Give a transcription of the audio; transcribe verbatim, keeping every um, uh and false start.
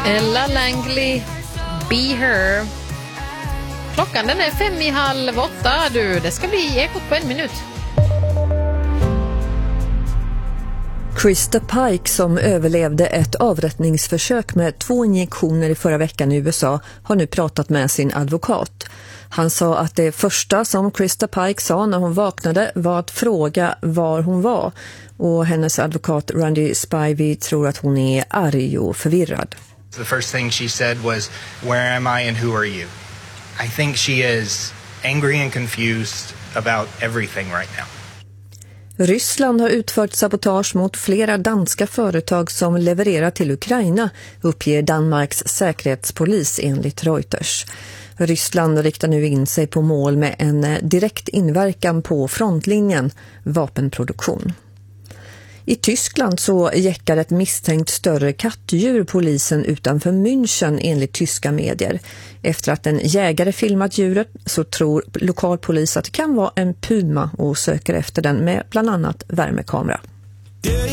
Ella Langley, Be Her. Klockan den är fem i halv åtta. Du, det ska bli Ekot på en minut. Krista Pike, som överlevde ett avrättningsförsök med två injektioner i förra veckan i U S A, har nu pratat med sin advokat. Han sa att det första som Krista Pike sa när hon vaknade var att fråga var hon var. Och hennes advokat Randy Spivey tror att hon är arg och förvirrad. The first thing she said was, "Where am I and who are you?" I think she is angry and confused about everything right now. Ryssland har utfört sabotage mot flera danska företag som levererar till Ukraina, uppger Danmarks säkerhetspolis enligt Reuters. Ryssland riktar nu in sig på mål med en direkt inverkan på frontlinjen, vapenproduktion. I Tyskland så jäckar ett misstänkt större kattdjur polisen utanför München enligt tyska medier. Efter att en jägare filmat djuret så tror lokalpolis att det kan vara en puma och söker efter den med bland annat värmekamera.